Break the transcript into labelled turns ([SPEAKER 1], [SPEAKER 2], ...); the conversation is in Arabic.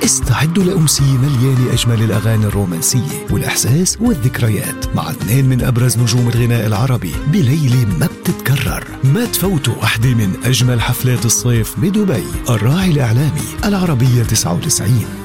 [SPEAKER 1] استعدوا لأمسية مليانة أجمل الأغاني الرومانسية والإحساس والذكريات مع اثنين من أبرز نجوم الغناء العربي بليلة ما بتتكرر. ما تفوتوا واحدة من أجمل حفلات الصيف بدبي، الراعي الإعلامي العربية 99.